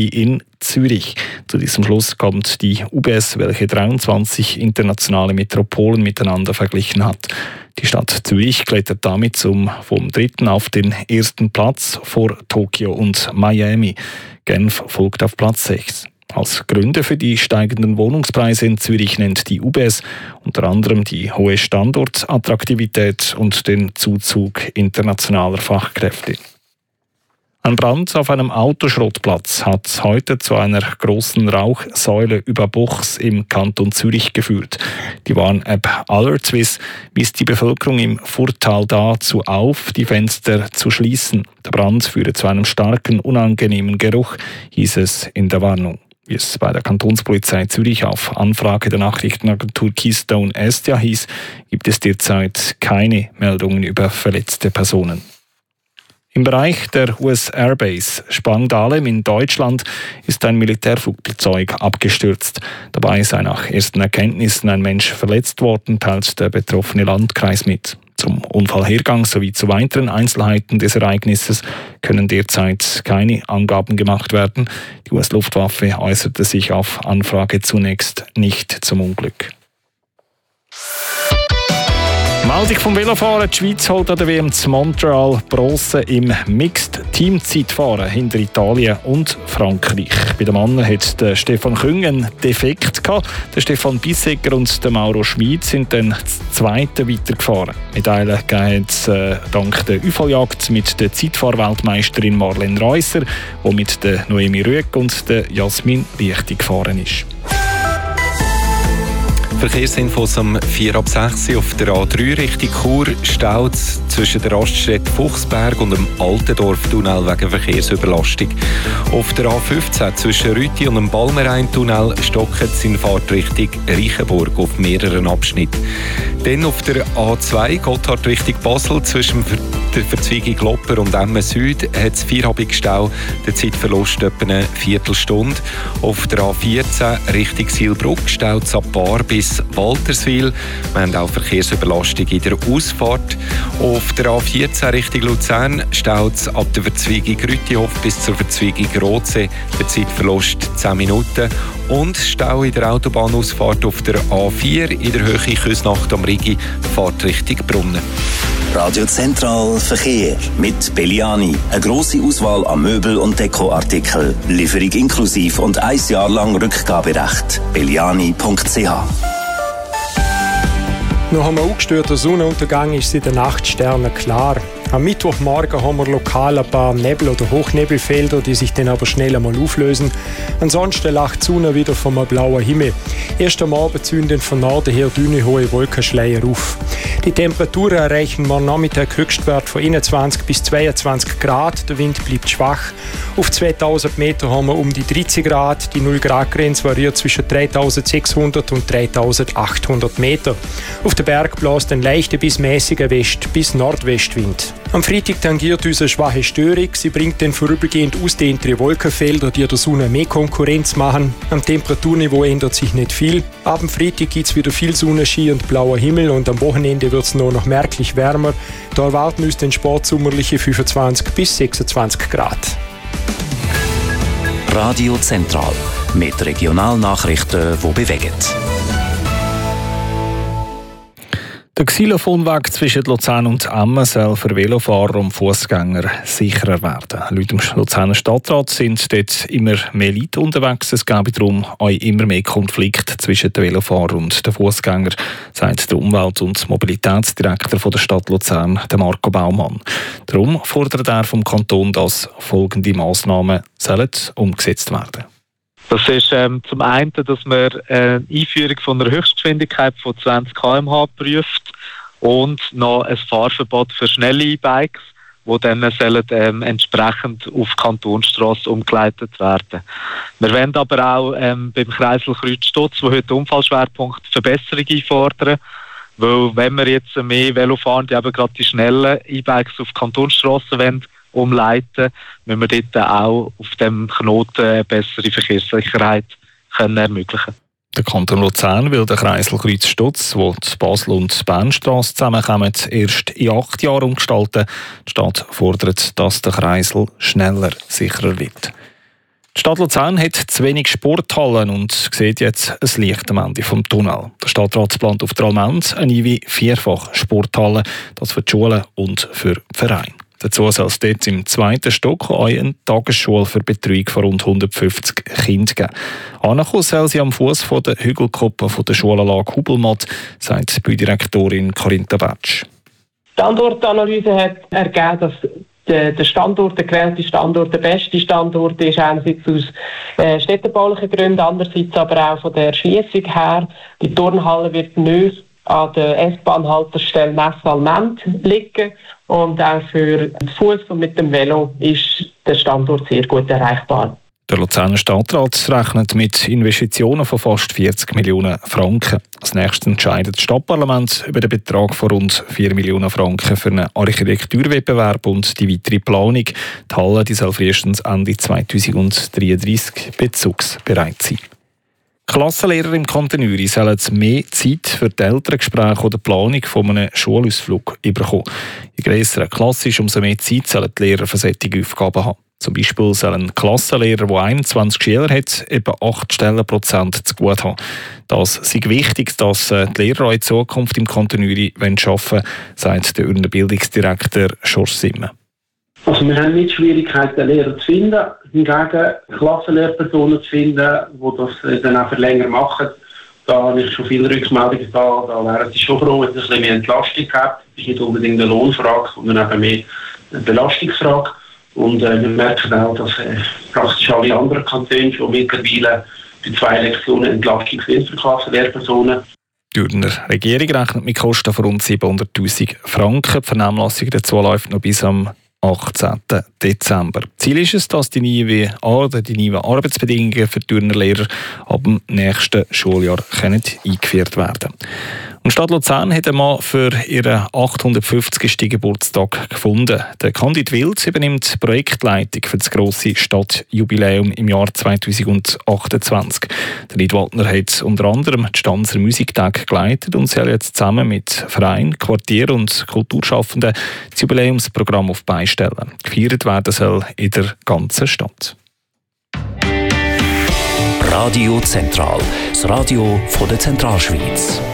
in Zürich. Zu diesem Schluss kommt die UBS, welche 23 internationale Metropolen miteinander verglichen hat. Die Stadt Zürich klettert damit vom 3. auf den 1. Platz vor Tokio und Miami. Genf folgt auf Platz 6. Als Gründe für die steigenden Wohnungspreise in Zürich nennt die UBS unter anderem die hohe Standortattraktivität und den Zuzug internationaler Fachkräfte. Ein Brand auf einem Autoschrottplatz hat heute zu einer großen Rauchsäule über Buchs im Kanton Zürich geführt. Die Warn-App AlertSwiss wies die Bevölkerung im Furtal dazu auf, die Fenster zu schließen. Der Brand führe zu einem starken, unangenehmen Geruch, hieß es in der Warnung. Wie es bei der Kantonspolizei Zürich auf Anfrage der Nachrichtenagentur Keystone Estia hieß, gibt es derzeit keine Meldungen über verletzte Personen. Im Bereich der US Airbase Spangdahlem in Deutschland ist ein Militärflugzeug abgestürzt. Dabei sei nach ersten Erkenntnissen ein Mensch verletzt worden, teilt der betroffene Landkreis mit. Zum Unfallhergang sowie zu weiteren Einzelheiten des Ereignisses können derzeit keine Angaben gemacht werden. Die US-Luftwaffe äußerte sich auf Anfrage zunächst nicht zum Unglück. Meldung vom Velofahren. Die Schweiz holt an der WM zu Montreal Bronze im Mixed-Team-Zeitfahren hinter Italien und Frankreich. Bei den Männern hat der Stefan Küng einen Defekt gehabt. Der Stefan Bissegger und der Mauro Schmid sind dann das Zweite weitergefahren. Medaillen gegeben es dank der Unfalljagd mit der Zeitfahrweltmeisterin Marlene Reusser, die mit der Noemi Rüegg und der Jasmin Lichti gefahren ist. Verkehrsinfos um 4:06 auf der A3 Richtung Chur staut zwischen der Raststätte Fuchsberg und dem Altendorf-Tunnel wegen Verkehrsüberlastung. Auf der A15 zwischen Rüti und dem Balmerein-Tunnel stockt es in Fahrtrichtung Reichenburg auf mehreren Abschnitten. Dann auf der A2 Gotthard Richtung Basel zwischen der Verzweigung Glopper und Emmen Süd hat es Feierabendstau, der Zeitverlust etwa eine Viertelstunde. Auf der A14 Richtung Silbruck staut es ab Bar bis Walterswil. Wir haben auch Verkehrsüberlastung in der Ausfahrt. Auf der A14 Richtung Luzern staut es ab der Verzweigung Rütihof bis zur Verzweigung Rotsee, der Zeitverlust 10 Minuten. Und Stau in der Autobahnausfahrt auf der A4 in der Höhe Küsnacht am Rigi, Fahrtrichtung Brunnen. Radio Zentral Verkehr mit Belliani. Eine grosse Auswahl an Möbel- und Dekoartikeln. Lieferung inklusiv und 1 Jahr lang Rückgaberecht. belliani.ch. Nach einem ungestörten Sonnenuntergang ist es in den Nachtsternen klar. Am Mittwochmorgen haben wir lokal ein paar Nebel- oder Hochnebelfelder, die sich dann aber schnell einmal auflösen. Ansonsten lacht die Sonne wieder vom blauen Himmel. Erst am Abend zünden von Norden her dünne, hohe Wolkenschleier auf. Die Temperaturen erreichen morgen Nachmittag Höchstwert von 21 bis 22 Grad. Der Wind bleibt schwach. Auf 2000 Meter haben wir um die 30 Grad. Die 0-Grad-Grenze variiert zwischen 3600 und 3800 Meter. Auf den Berg bläst ein leichter bis mäßiger West- bis Nordwestwind. Am Freitag tangiert uns eine schwache Störung. Sie bringt dann vorübergehend ausdehntere Wolkenfelder, die der Sonne mehr Konkurrenz machen. Am Temperaturniveau ändert sich nicht viel. Ab dem Freitag gibt es wieder viel Sonnenschein und blauer Himmel und am Wochenende wird es noch merklich wärmer. Da erwarten uns dann sportsommerliche 25 bis 26 Grad. Radio Zentral mit Regionalnachrichten, die bewegen. Der Xylophonweg zwischen Luzern und Emmen soll für Velofahrer und Fußgänger sicherer werden. Laut dem Luzerner Stadtrat sind dort immer mehr Leute unterwegs. Es gäbe darum auch immer mehr Konflikte zwischen den Velofahrern und den Fußgängern, sagt der Umwelt- und Mobilitätsdirektor von der Stadt Luzern, Marco Baumann. Darum fordert er vom Kanton, dass folgende Massnahmen umgesetzt werden. Das ist zum einen, dass man eine Einführung von einer Höchstgeschwindigkeit von 20 km/h prüft und noch ein Fahrverbot für schnelle E-Bikes, die dann sollen, entsprechend auf Kantonsstrasse umgeleitet werden. Wir wollen aber auch beim Kreisel Kreuz-Stutz, wo heute Unfallschwerpunkt Verbesserung einfordern, weil wenn wir jetzt mehr Velofahrende, eben gerade die schnellen E-Bikes auf Kantonsstrassen wollen, umleiten, müssen wir dort auch auf dem Knoten eine bessere Verkehrssicherheit ermöglichen. Der Kanton Luzern will den Kreisel Kreuz-Stutz, wo die Basel- und die Bernstrasse zusammenkommen, erst in 8 Jahren umgestalten. Die Stadt fordert, dass der Kreisel schneller sicherer wird. Die Stadt Luzern hat zu wenig Sporthallen und sieht jetzt ein Licht am Ende des Tunnels. Der Stadtrat plant auf der Allmend eine neue 4-fach Sporthalle, das für die Schulen und für die Vereine. Dazu soll es dort im 2. Stock auch eine Tagesschule für die Betreuung von rund 150 Kindern geben. Ankommen soll sie am Fuß der Hügelkuppe der Schulanlage Hubelmatt, sagt die Baudirektorin Corinta Betsch. Die Standortanalyse hat ergeben, dass der Standort, der gewählte Standort, der beste Standort ist, einerseits aus städtebaulichen Gründen, andererseits aber auch von der Erschliessung her. Die Turnhalle wird nicht an der S-Bahn-Haltestelle Messe-Almend liegen und auch für den Fuß und mit dem Velo ist der Standort sehr gut erreichbar. Der Luzerner Stadtrat rechnet mit Investitionen von fast 40 Millionen Franken. Als nächstes entscheidet das Stadtparlament über den Betrag von rund 4 Millionen Franken für einen Architekturwettbewerb und die weitere Planung. Die Halle soll frühestens Ende 2033 bezugsbereit sein. Klassenlehrer im Kanton Uri sollen mehr Zeit für die Elterngespräche oder die Planung von einem Schulausflug bekommen. Je grösser eine Klasse ist, umso mehr Zeit sollen die Lehrer für solche Aufgaben haben. Zum Beispiel soll ein Klassenlehrer, der 21 Schüler hat, etwa 8 Stellenprozent zu gut haben. Das ist wichtig, dass die Lehrer auch in Zukunft im Kanton Uri arbeiten wollen, sagt der Urner Bildungsdirektor Schorsch Simme. Also wir haben nicht Schwierigkeiten, Lehrer zu finden, hingegen Klassenlehrpersonen zu finden, die das dann auch für länger machen. Da habe ich schon viele Rückmeldungen da wären sie schon froh, wenn es ein bisschen mehr Entlastung gibt. Das ist nicht unbedingt eine Lohnfrage, sondern eben mehr eine Belastungsfrage. Und wir merken auch, dass praktisch alle anderen Kantone schon mittlerweile bei 2 Lektionen Entlastung sind für Klassenlehrpersonen. Die Urner Regierung rechnet mit Kosten von rund 700'000 Franken. Die Vernehmlassung dazu läuft noch bis am 18. Dezember. Ziel ist es, dass die neuen Arbeitsbedingungen für die Urner Lehrer ab dem nächsten Schuljahr eingeführt werden können. Und die Stadt Luzern hat einen Mann für ihren 850. Geburtstag gefunden. Der Candid Wild übernimmt die Projektleitung für das grosse Stadtjubiläum im Jahr 2028. Der Nidwaldner hat unter anderem die Stanzer Musiktage geleitet und soll jetzt zusammen mit Verein, Quartier und Kulturschaffenden das Jubiläumsprogramm auf die Beine stellen. Gefeiert werden soll in der ganzen Stadt. Radio Zentral, das Radio von der Zentralschweiz.